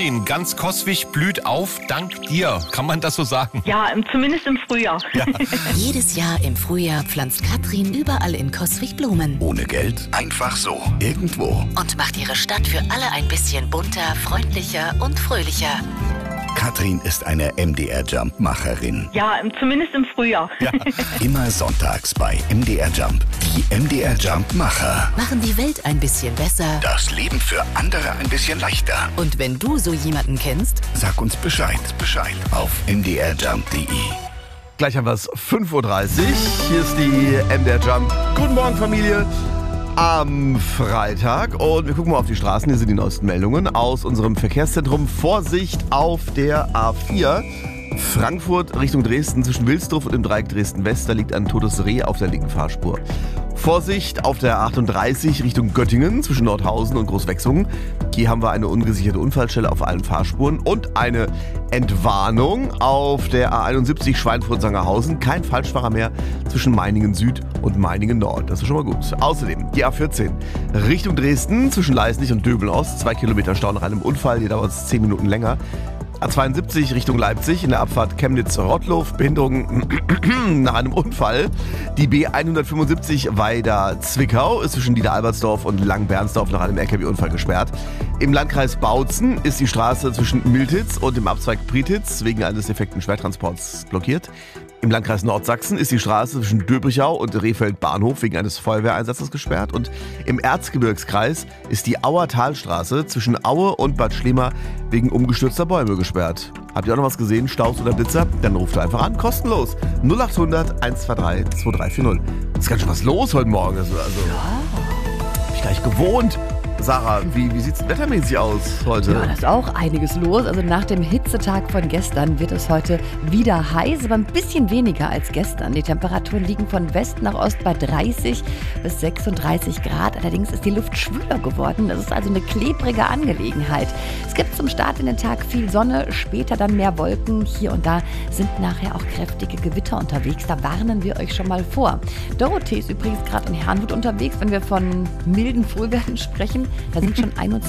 Katrin, ganz Coswig blüht auf dank dir. Kann man das so sagen? Ja, zumindest im Frühjahr. Ja. Jedes Jahr im Frühjahr pflanzt Katrin überall in Coswig Blumen. Ohne Geld, einfach so, irgendwo. Und macht ihre Stadt für alle ein bisschen bunter, freundlicher und fröhlicher. Katrin ist eine MDR Jump-Macherin. Ja, zumindest im Frühjahr. Ja. Immer sonntags bei MDR Jump. Die MDR Jump-Macher. Machen die Welt ein bisschen besser. Das Leben für andere ein bisschen leichter. Und wenn du so jemanden kennst, Sag uns Bescheid auf mdrjump.de. Gleich haben wir es 5.30 Uhr. Hier ist die MDR Jump. Guten Morgen, Familie. Am Freitag. Und wir gucken mal auf die Straßen. Hier sind die neuesten Meldungen aus unserem Verkehrszentrum. Vorsicht auf der A4. Frankfurt Richtung Dresden zwischen Wilsdruff und dem Dreieck Dresden-West. Da liegt ein totes Reh auf der linken Fahrspur. Vorsicht auf der 38 Richtung Göttingen zwischen Nordhausen und Großwechsungen. Hier haben wir eine ungesicherte Unfallstelle auf allen Fahrspuren und eine Entwarnung auf der A71 Schweinfurt-Sangerhausen. Kein Falschfahrer mehr zwischen Meiningen Süd und Meiningen Nord. Das ist schon mal gut. Außerdem die A14 Richtung Dresden zwischen Leisnig und Döbeln Ost. 2 Kilometer Stau nach einem Unfall. Hier dauert es 10 Minuten länger. A72 Richtung Leipzig in der Abfahrt Chemnitz-Rottlow, Behinderung nach einem Unfall. Die B175 Weida-Zwickau ist zwischen Niederalbertsdorf und Langenbernsdorf nach einem LKW-Unfall gesperrt. Im Landkreis Bautzen ist die Straße zwischen Miltitz und dem Abzweig Prietitz wegen eines defekten Schwertransports blockiert. Im Landkreis Nordsachsen ist die Straße zwischen Döbrichau und Rehfeld Bahnhof wegen eines Feuerwehreinsatzes gesperrt. Und im Erzgebirgskreis ist die Auer Talstraße zwischen Aue und Bad Schlema wegen umgestürzter Bäume gesperrt. Habt ihr auch noch was gesehen, Staus oder Blitzer? Dann ruft einfach an, kostenlos. 0800 123 2340. Ist ganz schön was los heute Morgen. Also, hab ich gar nicht gewohnt. Sarah, wie sieht es wettermäßig aus heute? Ja, da ist auch einiges los. Also nach dem Hitzetag von gestern wird es heute wieder heiß, aber ein bisschen weniger als gestern. Die Temperaturen liegen von West nach Ost bei 30 bis 36 Grad. Allerdings ist die Luft schwüler geworden. Das ist also eine klebrige Angelegenheit. Es gibt zum Start in den Tag viel Sonne, später dann mehr Wolken. Hier und da sind nachher auch kräftige Gewitter unterwegs. Da warnen wir euch schon mal vor. Dorothee ist übrigens gerade in Herrnhut unterwegs, wenn wir von milden Frühwerten sprechen. Da sind schon 21